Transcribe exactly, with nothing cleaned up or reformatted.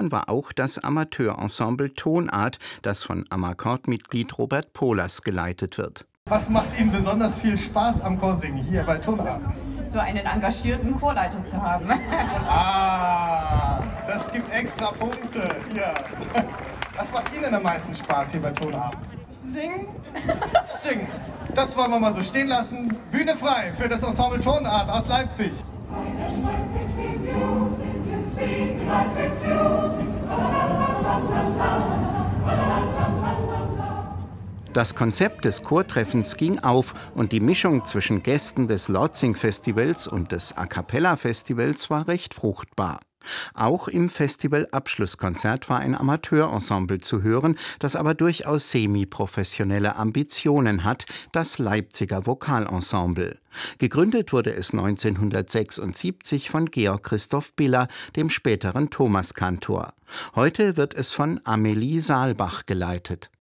Tradition war auch das Amateurensemble Tonart, das von Amakord-Mitglied Robert Pohlers geleitet wird. Was macht Ihnen besonders viel Spaß am Chorsingen hier bei Tonart? So einen engagierten Chorleiter zu haben. Ah, das gibt extra Punkte. Ja. Was macht Ihnen am meisten Spaß hier bei Tonart? Singen. Singen. Das wollen wir mal so stehen lassen. Bühne frei für das Ensemble Tonart aus Leipzig. Das Konzept des Chortreffens ging auf und die Mischung zwischen Gästen des Lortzing-Festivals und des A-cappella-Festivals war recht fruchtbar. Auch im Festivalabschlusskonzert war ein Amateurensemble zu hören, das aber durchaus semi-professionelle Ambitionen hat, das Leipziger Vokalensemble. Gegründet wurde es neunzehnhundertsechsundsiebzig von Georg Christoph Biller, dem späteren Thomaskantor. Heute wird es von Amelie Saalbach geleitet.